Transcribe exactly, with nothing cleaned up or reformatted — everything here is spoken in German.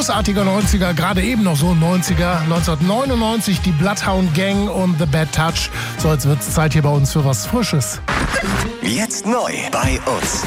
großartiger neunziger, gerade eben noch so ein neunziger. neunzehnhundertneunundneunzig die Bloodhound Gang und The Bad Touch. So, jetzt wird's Zeit hier bei uns für was Frisches. Jetzt neu bei uns.